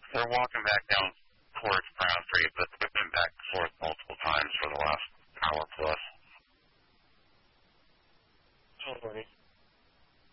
They're walking back down towards Brown Street, but they've been back and forth multiple times for the last hour plus. Oh, buddy.